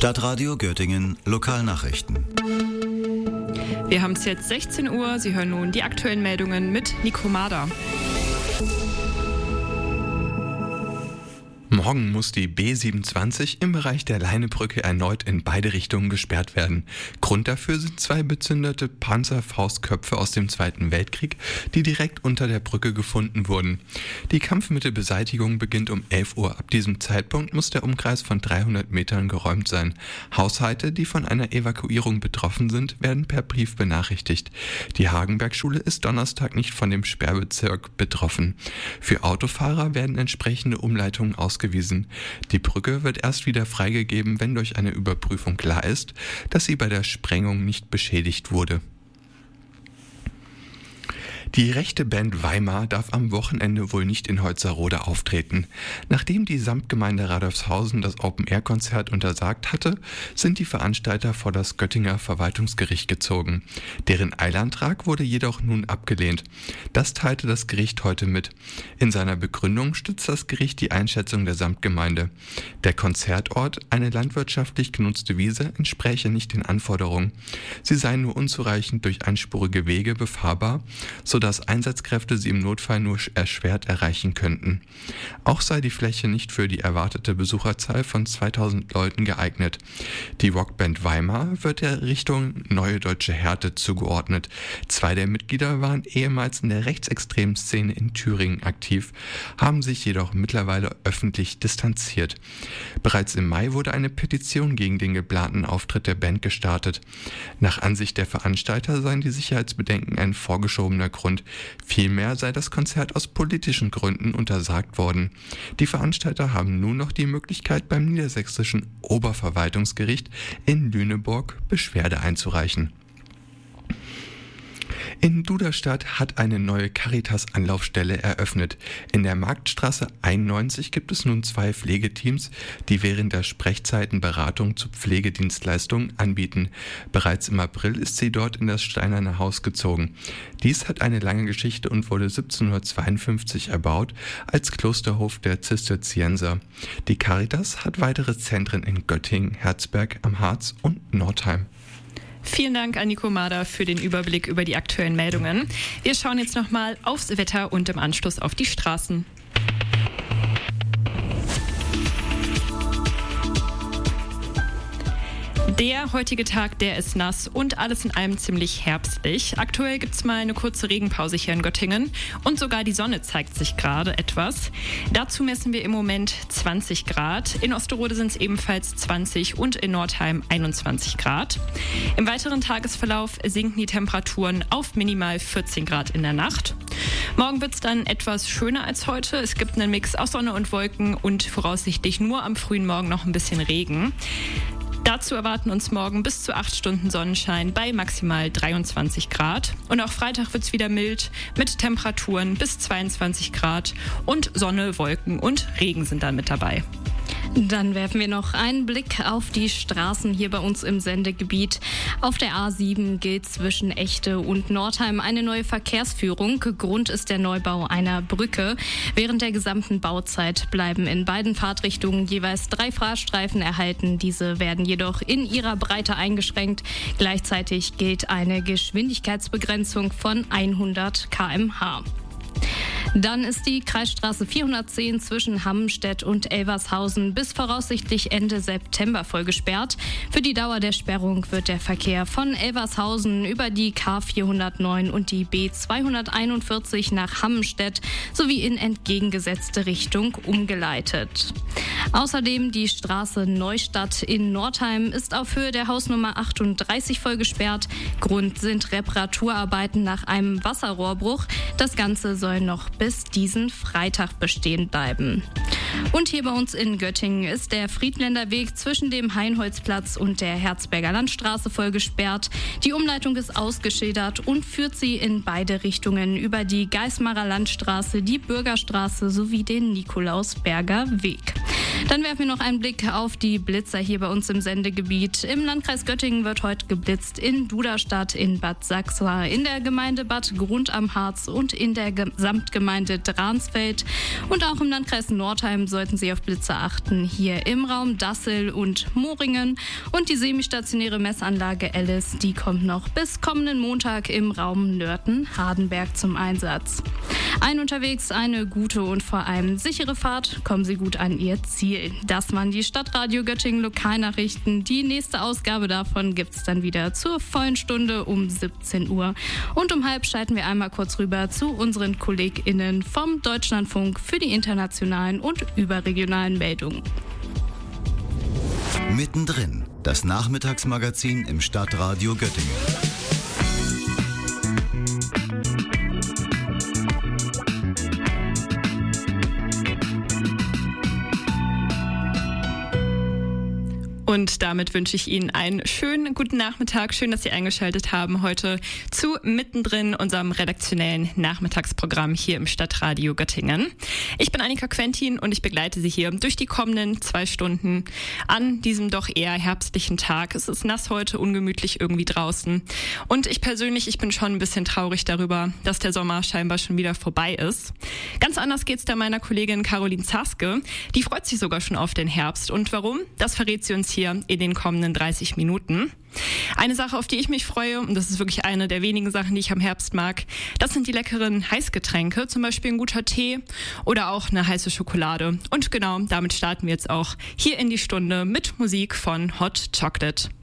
Stadtradio Göttingen Lokalnachrichten. Wir haben es jetzt 16 Uhr. Sie hören nun die aktuellen Meldungen mit Nico Mader. Morgen muss die B27 im Bereich der Leinebrücke erneut in beide Richtungen gesperrt werden. Grund dafür sind 2 bezündete Panzerfaustköpfe aus dem Zweiten Weltkrieg, die direkt unter der Brücke gefunden wurden. Die Kampfmittelbeseitigung beginnt um 11 Uhr. Ab diesem Zeitpunkt muss der Umkreis von 300 Metern geräumt sein. Haushalte, die von einer Evakuierung betroffen sind, werden per Brief benachrichtigt. Die Hagenberg-Schule ist Donnerstag nicht von dem Sperrbezirk betroffen. Für Autofahrer werden entsprechende Umleitungen ausgewiesen. Die Brücke wird erst wieder freigegeben, wenn durch eine Überprüfung klar ist, dass sie bei der Sprengung nicht beschädigt wurde. Die rechte Band Weimar darf am Wochenende wohl nicht in Holzerode auftreten. Nachdem die Samtgemeinde Radolfshausen das Open-Air-Konzert untersagt hatte, sind die Veranstalter vor das Göttinger Verwaltungsgericht gezogen. Deren Eilantrag wurde jedoch nun abgelehnt. Das teilte das Gericht heute mit. In seiner Begründung stützt das Gericht die Einschätzung der Samtgemeinde. Der Konzertort, eine landwirtschaftlich genutzte Wiese, entspräche nicht den Anforderungen. Sie seien nur unzureichend durch einspurige Wege befahrbar, sodass Einsatzkräfte sie im Notfall nur erschwert erreichen könnten. Auch sei die Fläche nicht für die erwartete Besucherzahl von 2000 Leuten geeignet. Die Rockband Weimar wird der Richtung Neue Deutsche Härte zugeordnet. 2 der Mitglieder waren ehemals in der rechtsextremen Szene in Thüringen aktiv, haben sich jedoch mittlerweile öffentlich distanziert. Bereits im Mai wurde eine Petition gegen den geplanten Auftritt der Band gestartet. Nach Ansicht der Veranstalter seien die Sicherheitsbedenken ein vorgeschobener Grund. Vielmehr sei das Konzert aus politischen Gründen untersagt worden. Die Veranstalter haben nun noch die Möglichkeit, beim Niedersächsischen Oberverwaltungsgericht in Lüneburg Beschwerde einzureichen. In Duderstadt hat eine neue Caritas-Anlaufstelle eröffnet. In der Marktstraße 91 gibt es nun 2 Pflegeteams, die während der Sprechzeiten Beratung zu Pflegedienstleistungen anbieten. Bereits im April ist sie dort in das Steinerne Haus gezogen. Dies hat eine lange Geschichte und wurde 1752 erbaut als Klosterhof der Zisterzienser. Die Caritas hat weitere Zentren in Göttingen, Herzberg am Harz und Nordheim. Vielen Dank an Nico Mader für den Überblick über die aktuellen Meldungen. Wir schauen jetzt nochmal aufs Wetter und im Anschluss auf die Straßen. Der heutige Tag, der ist nass und alles in allem ziemlich herbstlich. Aktuell gibt es mal eine kurze Regenpause hier in Göttingen und sogar die Sonne zeigt sich gerade etwas. Dazu messen wir im Moment 20 Grad. In Osterode sind es ebenfalls 20 und in Nordheim 21 Grad. Im weiteren Tagesverlauf sinken die Temperaturen auf minimal 14 Grad in der Nacht. Morgen wird es dann etwas schöner als heute. Es gibt einen Mix aus Sonne und Wolken und voraussichtlich nur am frühen Morgen noch ein bisschen Regen. Dazu erwarten uns morgen bis zu 8 Stunden Sonnenschein bei maximal 23 Grad. Und auch Freitag wird es wieder mild mit Temperaturen bis 22 Grad und Sonne, Wolken und Regen sind dann mit dabei. Dann werfen wir noch einen Blick auf die Straßen hier bei uns im Sendegebiet. Auf der A7 gilt zwischen Echte und Nordheim eine neue Verkehrsführung. Grund ist der Neubau einer Brücke. Während der gesamten Bauzeit bleiben in beiden Fahrtrichtungen jeweils 3 Fahrstreifen erhalten. Diese werden jedoch in ihrer Breite eingeschränkt. Gleichzeitig gilt eine Geschwindigkeitsbegrenzung von 100 km/h. Dann ist die Kreisstraße 410 zwischen Hammenstedt und Elvershausen bis voraussichtlich Ende September voll gesperrt. Für die Dauer der Sperrung wird der Verkehr von Elvershausen über die K409 und die B241 nach Hammenstedt sowie in entgegengesetzte Richtung umgeleitet. Außerdem die Straße Neustadt in Nordheim ist auf Höhe der Hausnummer 38 voll gesperrt. Grund sind Reparaturarbeiten nach einem Wasserrohrbruch. Das Ganze soll noch bis diesen Freitag bestehen bleiben. Und hier bei uns in Göttingen ist der Friedländer Weg zwischen dem Heinholzplatz und der Herzberger Landstraße voll gesperrt. Die Umleitung ist ausgeschildert und führt sie in beide Richtungen über die Geismarer Landstraße, die Bürgerstraße sowie den Nikolausberger Weg. Dann werfen wir noch einen Blick auf die Blitzer hier bei uns im Sendegebiet. Im Landkreis Göttingen wird heute geblitzt in Duderstadt, in Bad Sachsa, in der Gemeinde Bad Grund am Harz und in der Samtgemeinde Dransfeld. Und auch im Landkreis Nordheim sollten Sie auf Blitzer achten, hier im Raum Dassel und Moringen. Und die semistationäre Messanlage Alice, die kommt noch bis kommenden Montag im Raum Nörten-Hardenberg zum Einsatz. Unterwegs eine gute und vor allem sichere Fahrt. Kommen Sie gut an Ihr Ziel. Das waren die Stadtradio Göttingen Lokalnachrichten. Die nächste Ausgabe davon gibt es dann wieder zur vollen Stunde um 17 Uhr. Und um halb schalten wir einmal kurz rüber zu unseren KollegInnen vom Deutschlandfunk für die internationalen und überregionalen Meldungen. Mittendrin, das Nachmittagsmagazin im Stadtradio Göttingen. Und damit wünsche ich Ihnen einen schönen guten Nachmittag. Schön, dass Sie eingeschaltet haben heute zu Mittendrin, unserem redaktionellen Nachmittagsprogramm hier im Stadtradio Göttingen. Ich bin Annika Quentin und ich begleite Sie hier durch die kommenden 2 Stunden an diesem doch eher herbstlichen Tag. Es ist nass heute, ungemütlich irgendwie draußen. Und ich bin schon ein bisschen traurig darüber, dass der Sommer scheinbar schon wieder vorbei ist. Ganz anders geht's da meiner Kollegin Caroline Zaske. Die freut sich sogar schon auf den Herbst. Und warum? Das verrät sie uns hier in den kommenden 30 Minuten. Eine Sache, auf die ich mich freue, und das ist wirklich eine der wenigen Sachen, die ich am Herbst mag, das sind die leckeren Heißgetränke, zum Beispiel ein guter Tee oder auch eine heiße Schokolade. Und genau, damit starten wir jetzt auch hier in die Stunde mit Musik von Hot Chocolate.